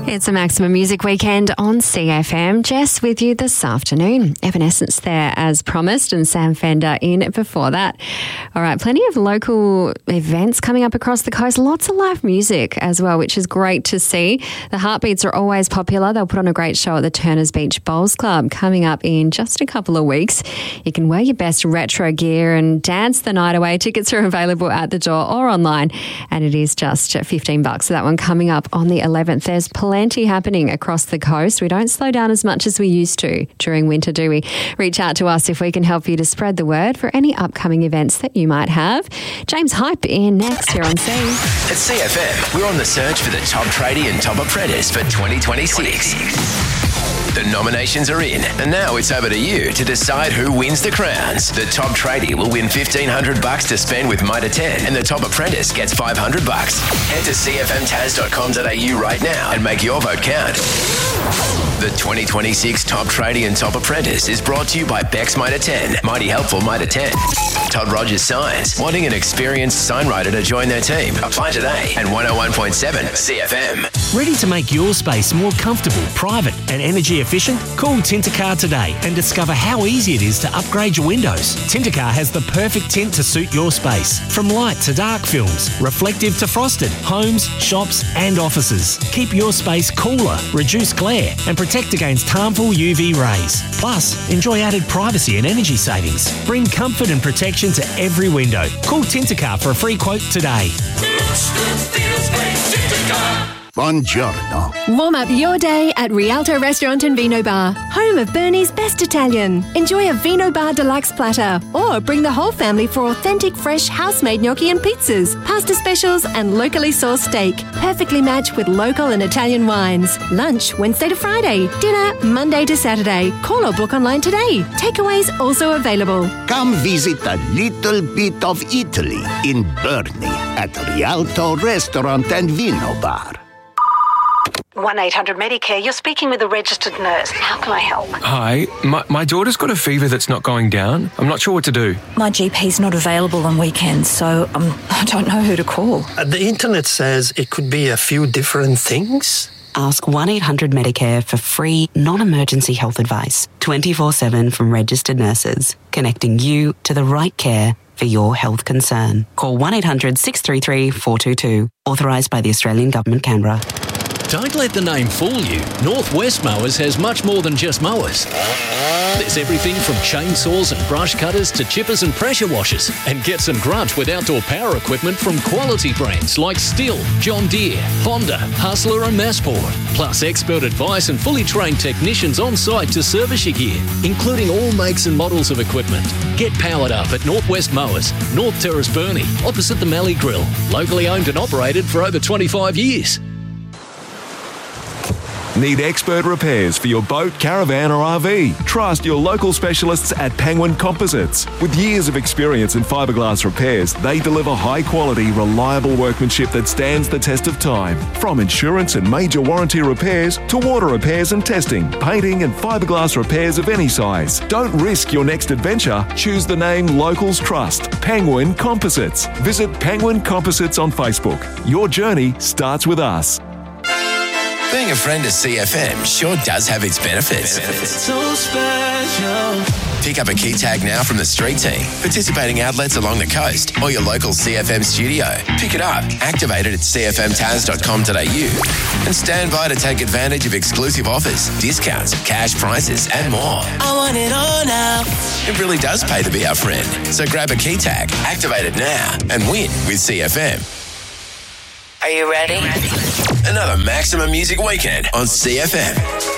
It's a Maximum Music Weekend on CFM. Jess with you this afternoon. Evanescence there as promised and Sam Fender in before that. All right, plenty of local events coming up across the coast. Lots of live music as well, which is great to see. The Heartbeats are always popular. They'll put on a great show at the Turners Beach Bowls Club coming up in just a couple of weeks. You can wear your best retro gear and dance the night away. Tickets are available at the door or online, and it is just $15 for that one coming up on the 11th. There's plenty happening across the coast. We don't slow down as much as we used to during winter, do we? Reach out to us if we can help you to spread the word for any upcoming events that you might have. James Hype in next here on C. At CFM, we're on the search for the top tradie and top apprentice for 2026. The nominations are in, and now it's over to you to decide who wins the crowns. The top tradie will win $1,500 to spend with Mitre 10, and the top apprentice gets $500. Head to cfmtas.com.au right now and make your vote count. The 2026 Top Tradie and Top Apprentice is brought to you by Beck's Mitre 10, Mighty Helpful Mitre 10. Todd Rogers Signs, wanting an experienced signwriter to join their team. Apply today at 101.7 CFM. Ready to make your space more comfortable, private and energy efficient? Call Tintercar today and discover how easy it is to upgrade your windows. Tintercar has the perfect tint to suit your space. From light to dark films, reflective to frosted, homes, shops and offices. Keep your space cooler, reduce glare and protect against harmful UV rays. Plus, enjoy added privacy and energy savings. Bring comfort and protection to every window. Call Tintercar for a free quote today. Buongiorno. Warm up your day at Rialto Restaurant and Vino Bar, home of Bernie's best Italian. Enjoy a Vino Bar deluxe platter or bring the whole family for authentic fresh house-made gnocchi and pizzas, pasta specials and locally sourced steak, perfectly matched with local and Italian wines. Lunch Wednesday to Friday, dinner Monday to Saturday. Call or book online today. Takeaways also available. Come visit a little bit of Italy in Bernie at Rialto Restaurant and Vino Bar. 1-800-Medicare, you're speaking with a registered nurse. How can I help? Hi, my daughter's got a fever that's not going down. I'm not sure what to do. My GP's not available on weekends, so I don't know who to call. The internet says it could be a few different things. Ask 1-800-Medicare for free, non-emergency health advice, 24/7 from registered nurses, connecting you to the right care for your health concern. Call 1-800-633-422, authorised by the Australian Government, Canberra. Don't let the name fool you. Northwest Mowers has much more than just mowers. There's everything from chainsaws and brush cutters to chippers and pressure washers. And get some grunge with outdoor power equipment from quality brands like Stihl, John Deere, Honda, Hustler and Masport. Plus expert advice and fully trained technicians on site to service your gear, including all makes and models of equipment. Get powered up at Northwest Mowers, North Terrace Burnie, opposite the Mallee Grill. Locally owned and operated for over 25 years. Need expert repairs for your boat, caravan or RV? Trust your local specialists at Penguin Composites. With years of experience in fiberglass repairs, they deliver high-quality, reliable workmanship that stands the test of time. From insurance and major warranty repairs to water repairs and testing, painting and fiberglass repairs of any size. Don't risk your next adventure. Choose the name locals trust. Penguin Composites. Visit Penguin Composites on Facebook. Your journey starts with us. Being a friend of CFM sure does have its benefits. So special. Pick up a key tag now from the street team, participating outlets along the coast, or your local CFM studio. Pick it up, activate it at cfmtas.com.au, and stand by to take advantage of exclusive offers, discounts, cash prizes, and more. I want it all now. It really does pay to be our friend. So grab a key tag, activate it now, and win with CFM. Are you ready? Another Maximum Music Weekend on CFM.